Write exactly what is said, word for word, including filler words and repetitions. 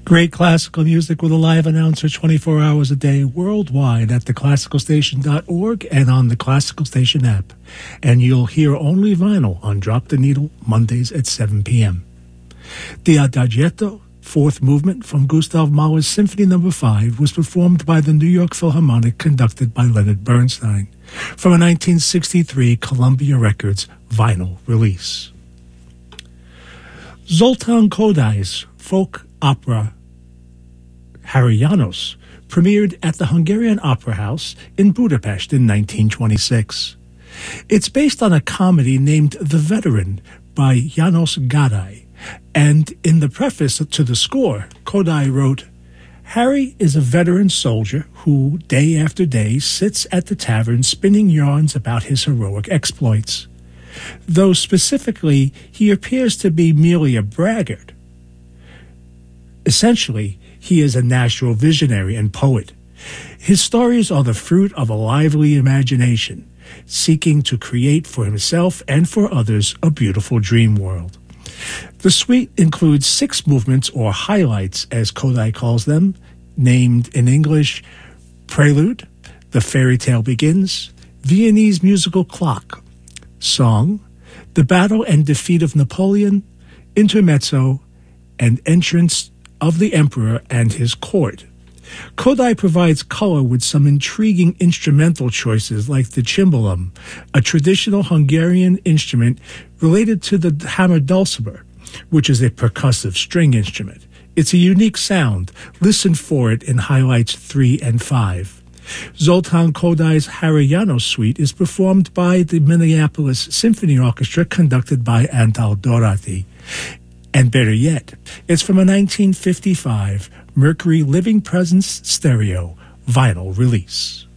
Great classical music with a live announcer twenty-four hours a day worldwide at the classical station dot org and on the Classical Station app. And you'll hear only vinyl on Drop the Needle Mondays at seven p.m. The Adagietto, fourth movement from Gustav Mahler's Symphony Number five, was performed by the New York Philharmonic, conducted by Leonard Bernstein, from a nineteen sixty-three Columbia Records vinyl release. Zoltán Kodai's folk opera Harry János premiered at the Hungarian Opera House in Budapest in nineteen twenty-six. It's based on a comedy named The Veteran by János Gaday, and in the preface to the score, Kodai wrote, "Harry is a veteran soldier who, day after day, sits at the tavern spinning yarns about his heroic exploits. Though specifically, he appears to be merely a braggart. Essentially, he is a natural visionary and poet. His stories are the fruit of a lively imagination, seeking to create for himself and for others a beautiful dream world." The suite includes six movements, or highlights as Kodai calls them, named in English Prelude, The Fairy Tale Begins, Viennese Musical Clock, Song, The Battle and Defeat of Napoleon, Intermezzo, and Entrance of the Emperor and his Court. Kodai provides color with some intriguing instrumental choices like the cimbalom, a traditional Hungarian instrument related to the hammer dulcimer, which is a percussive string instrument. It's a unique sound. Listen for it in highlights three and five. Zoltán Kodai's Harry János Suite is performed by the Minneapolis Symphony Orchestra, conducted by Antal Dorati. And better yet, it's from a nineteen fifty-five Mercury Living Presence stereo vinyl release.